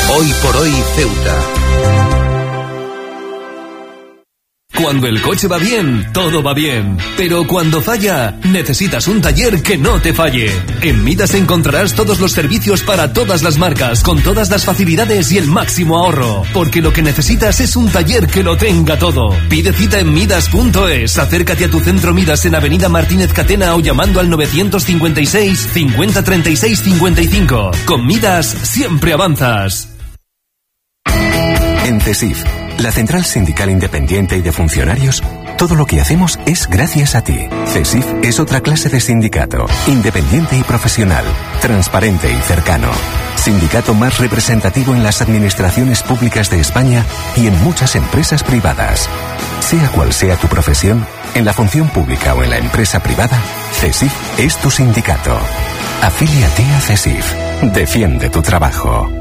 Hoy por hoy Ceuta. Cuando el coche va bien, todo va bien. Pero cuando falla, necesitas un taller que no te falle. En Midas encontrarás todos los servicios para todas las marcas, con todas las facilidades y el máximo ahorro. Porque lo que necesitas es un taller que lo tenga todo. Pide cita en Midas.es. Acércate a tu centro Midas en Avenida Martínez Catena o llamando al 956 50 36 55. Con Midas siempre avanzas. En CESIF, la Central Sindical Independiente y de Funcionarios, todo lo que hacemos es gracias a ti. CESIF es otra clase de sindicato, independiente y profesional, transparente y cercano. Sindicato más representativo en las administraciones públicas de España y en muchas empresas privadas. Sea cual sea tu profesión, en la función pública o en la empresa privada, CESIF es tu sindicato. Afíliate a CESIF. Defiende tu trabajo.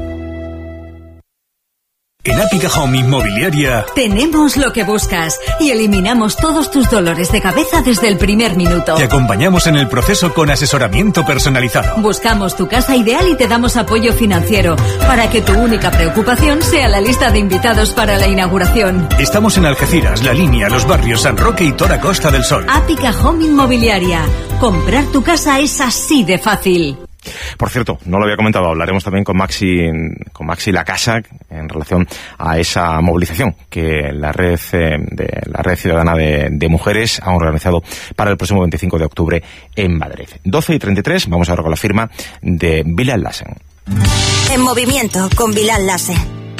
En Ápica Home Inmobiliaria tenemos lo que buscas y eliminamos todos tus dolores de cabeza desde el primer minuto. Te acompañamos en el proceso con asesoramiento personalizado. Buscamos tu casa ideal y te damos apoyo financiero para que tu única preocupación sea la lista de invitados para la inauguración. Estamos en Algeciras, La Línea, Los Barrios, San Roque y toda Costa del Sol. Ápica Home Inmobiliaria. Comprar tu casa es así de fácil. Por cierto, no lo había comentado, hablaremos también con Maxi La Casa en relación a esa movilización que la red ciudadana de mujeres ha organizado para el próximo 25 de octubre en Madrid. 12:33, vamos ahora con la firma de Bilal Lassen. En movimiento con Bilal Lassen.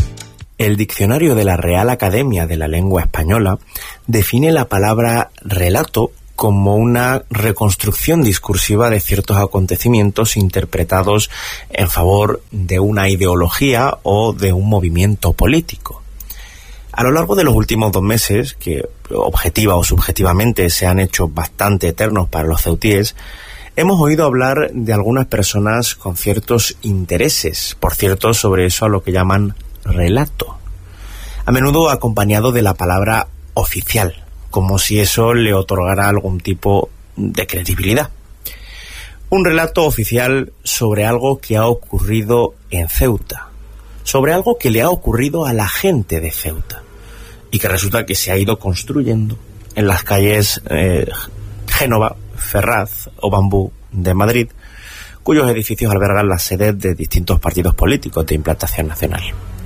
El diccionario de la Real Academia de la Lengua Española define la palabra relato como una reconstrucción discursiva de ciertos acontecimientos interpretados en favor de una ideología o de un movimiento político. A lo largo de los últimos 2 meses, que objetiva o subjetivamente se han hecho bastante eternos para los ceutíes, hemos oído hablar de algunas personas con ciertos intereses, por cierto, sobre eso a lo que llaman relato, a menudo acompañado de la palabra oficial, como si eso le otorgara algún tipo de credibilidad. Un relato oficial sobre algo que ha ocurrido en Ceuta, sobre algo que le ha ocurrido a la gente de Ceuta, y que resulta que se ha ido construyendo en las calles Génova, Ferraz o Bambú de Madrid, cuyos edificios albergan las sedes de distintos partidos políticos de implantación nacional.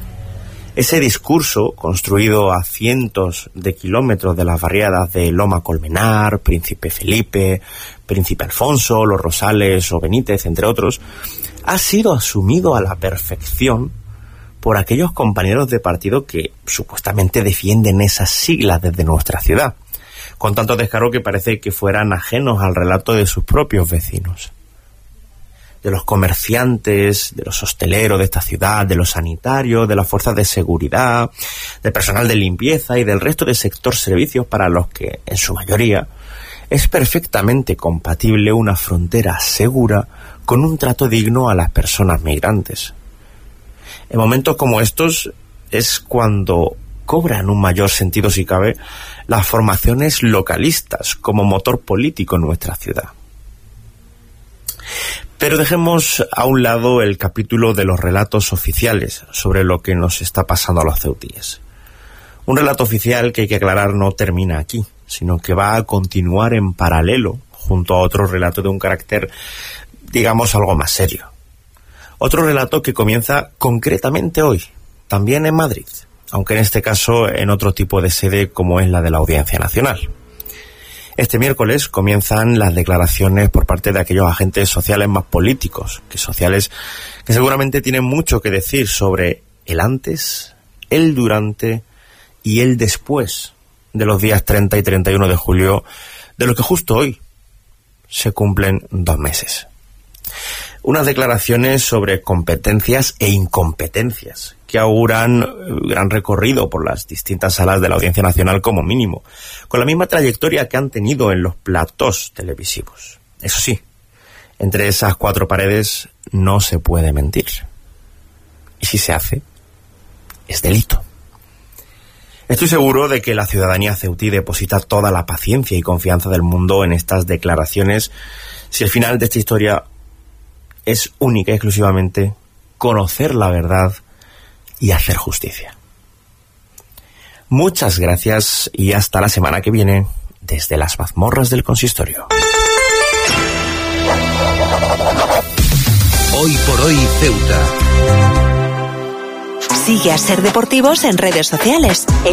Ese discurso, construido a cientos de kilómetros de las barriadas de Loma Colmenar, Príncipe Felipe, Príncipe Alfonso, Los Rosales o Benítez, entre otros, ha sido asumido a la perfección por aquellos compañeros de partido que supuestamente defienden esas siglas desde nuestra ciudad, con tanto descaro que parece que fueran ajenos al relato de sus propios vecinos. De los comerciantes, de los hosteleros de esta ciudad, de los sanitarios, de las fuerzas de seguridad, del personal de limpieza y del resto del sector servicios para los que, en su mayoría, es perfectamente compatible una frontera segura con un trato digno a las personas migrantes. En momentos como estos es cuando cobran un mayor sentido, si cabe, las formaciones localistas como motor político en nuestra ciudad. Pero dejemos a un lado el capítulo de los relatos oficiales sobre lo que nos está pasando a los ceutíes. Un relato oficial que hay que aclarar no termina aquí, sino que va a continuar en paralelo junto a otro relato de un carácter, digamos, algo más serio. Otro relato que comienza concretamente hoy, también en Madrid, aunque en este caso en otro tipo de sede como es la de la Audiencia Nacional. Este miércoles comienzan las declaraciones por parte de aquellos agentes sociales más políticos que sociales, que seguramente tienen mucho que decir sobre el antes, el durante y el después de los días 30 y 31 de julio, de lo que justo hoy se cumplen 2 meses. Unas declaraciones sobre competencias e incompetencias que auguran gran recorrido por las distintas salas de la Audiencia Nacional como mínimo, con la misma trayectoria que han tenido en los platós televisivos. Eso sí, entre esas 4 paredes no se puede mentir. Y si se hace, es delito. Estoy seguro de que la ciudadanía ceutí deposita toda la paciencia y confianza del mundo en estas declaraciones, si el final de esta historia es única y exclusivamente conocer la verdad y hacer justicia. Muchas gracias y hasta la semana que viene desde las mazmorras del consistorio. Hoy por hoy Ceuta. Sigue a Ser Deportivos en redes sociales.